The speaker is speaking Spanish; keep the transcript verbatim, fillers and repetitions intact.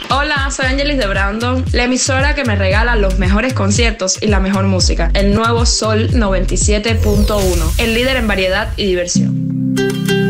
Hola, soy Angelis de Brandon, la emisora que me regala los mejores conciertos y la mejor música. El nuevo Sol noventa y siete punto uno, el líder en variedad y diversión.